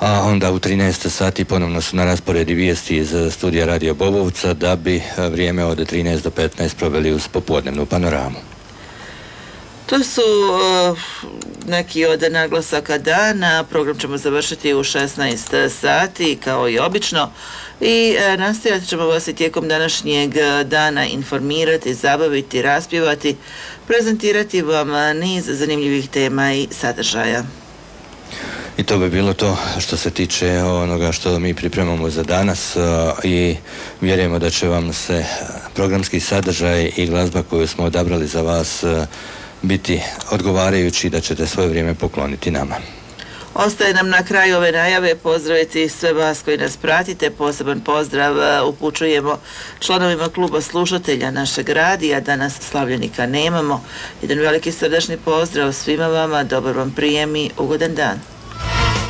a onda u 13 sati ponovno su na rasporedi vijesti iz studija Radio Bobovca, da bi vrijeme od 13 do 15 proveli uz popodnevnu panoramu. To su neki od naglasaka dana. Program ćemo završiti u 16 sati kao i obično i nastojati ćemo vas i tijekom današnjeg dana informirati, zabaviti, raspjevati, prezentirati vam niz zanimljivih tema i sadržaja. I to bi bilo to što se tiče onoga što mi pripremamo za danas i vjerujemo da će vam se programski sadržaj i glazba koju smo odabrali za vas biti odgovarajući, da ćete svoje vrijeme pokloniti nama. Ostaje nam na kraju ove najave pozdraviti sve vas koji nas pratite. Poseban pozdrav upućujemo članovima kluba slušatelja našeg radija. Danas slavljenika nemamo. Jedan veliki srdačni pozdrav svima vama, dobar vam prijem i ugodan dan.